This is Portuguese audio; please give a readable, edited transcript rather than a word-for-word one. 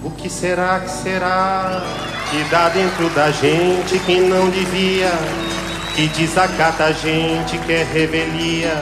O que será que dá dentro da gente que não devia, que desacata a gente, que é revelia,